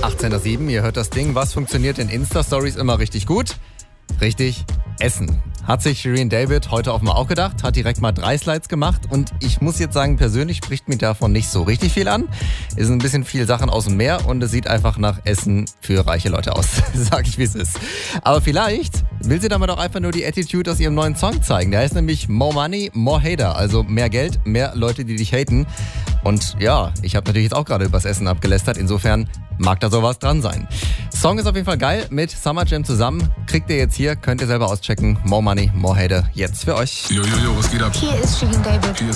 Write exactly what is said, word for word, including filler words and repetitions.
achtzehn Uhr sieben, ihr hört das Ding. Was funktioniert in Insta-Stories immer richtig gut? Richtig, Essen. Hat sich Shirin David heute auch mal auch gedacht, hat direkt mal drei Slides gemacht und ich muss jetzt sagen, persönlich spricht mich davon nicht so richtig viel an. Es sind ein bisschen viel Sachen aus dem Meer und es sieht einfach nach Essen für reiche Leute aus, sag ich wie es ist. Aber vielleicht will sie damit auch einfach nur die Attitude aus ihrem neuen Song zeigen. Der heißt nämlich More Money, More Hater, also mehr Geld, mehr Leute, die dich haten. Und ja, ich habe natürlich jetzt auch gerade übers Essen abgelästert, insofern mag da sowas dran sein. Song ist auf jeden Fall geil, mit Summer Jam zusammen. Kriegt ihr jetzt hier, könnt ihr selber auschecken. More Money, More Hater, jetzt für euch. Jo, jo, jo, was geht ab? Hier ist Shirin David. Hier ist